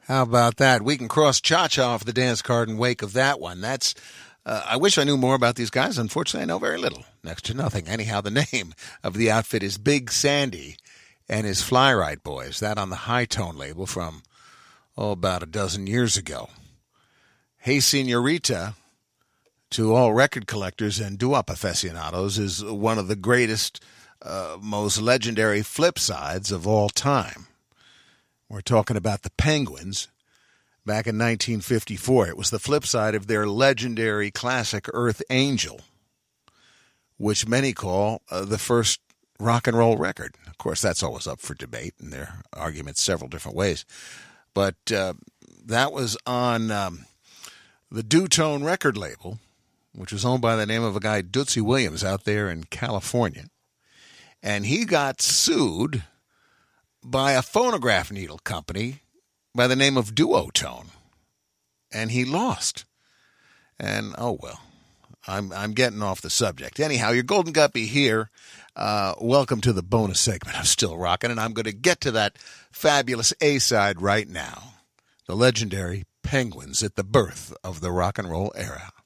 How about that? We can cross Cha-Cha off the dance card in wake of that one. That's. I wish I knew more about these guys. Unfortunately, I know very little, next to nothing. Anyhow, the name of the outfit is Big Sandy and his Fly Right Boys. That on the High Tone label from, about a dozen years ago. Hey, Senorita, to all record collectors and doo-wop aficionados, is one of the greatest, most legendary flip sides of all time. We're talking about the Penguins. Back in 1954, it was the flip side of their legendary classic Earth Angel, which many call the first rock and roll record. Of course, that's always up for debate, and there are arguments several different ways. But that was on the Doo-Tone record label, which was owned by the name of a guy, Dootsy Williams, out there in California. And he got sued by a phonograph needle company by the name of Duotone, and he lost. And, I'm getting off the subject. Anyhow, your Golden Guppy here. Welcome to the bonus segment of Still Rockin', and I'm going to get to that fabulous A-side right now. The legendary Penguins at the birth of the rock and roll era.